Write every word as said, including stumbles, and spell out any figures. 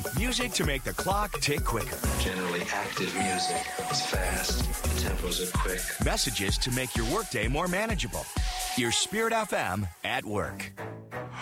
Music to make the clock tick quicker. Generally active music. It's fast. The tempos are quick. Messages to make your workday more manageable. Your Spirit F M at work.